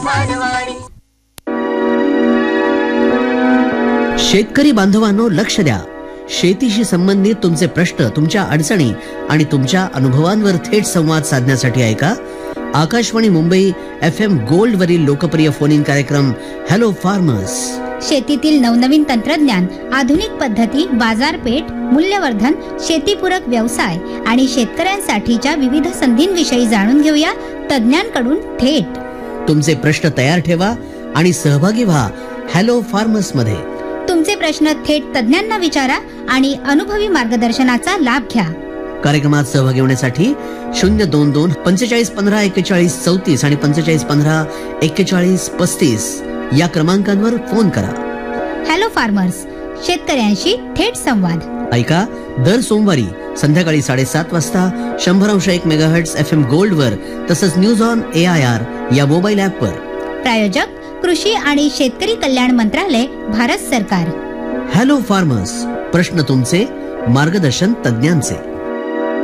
शेतकरी बांधवांनो, लक्ष द्या. शेतीशी संबंधित तुमचे प्रश्न, तुमच्या अडचणी आणि तुमच्या अनुभवांवर थेट संवाद साधण्यासाठी ऐका आकाशवाणी मुंबई FM गोल्ड वरील लोकप्रिय फोन इन कार्यक्रम हॅलो फार्मर्स. शेतीतील नवनवीन तंत्रज्ञान, आधुनिक पद्धती, बाजारपेठ, मूल्यवर्धन, शेतीपूरक व्यवसाय आणि शेतकऱ्यांसाठीच्या विविध संधींविषयी जाणून घेऊया तज्ञांकडून थेट. तुमचे प्रश्न तयार ठेवा आणि सहभागी व्हा हॅलो फार्मर्स मध्ये. तुमचे प्रश्न थेट तज्ञांना विचारा आणि अनुभवी मार्गदर्शनाचा लाभ घ्या. कार्यक्रमात सहभागी होण्यासाठी 022 45 15 41 34 आणि 45 15 41 35 या क्रमांकांवर फोन करा. हॅलो फार्मर्स, शेतकऱ्यांशी थेट संवाद. ऐका दर सोमवारी संध्याकाळी 7:30 वाजता 100.1 मेगाहर्ट्झ FM गोल्ड वर, तसंच न्यूज ऑन AIR या मोबाईल ऍप वर. प्रायोजक कृषी आणि शेतकरी कल्याण मंत्रालय, भारत सरकार. हॅलो फार्मर्स, प्रश्न तुमचे, मार्गदर्शन तज्ञांचे.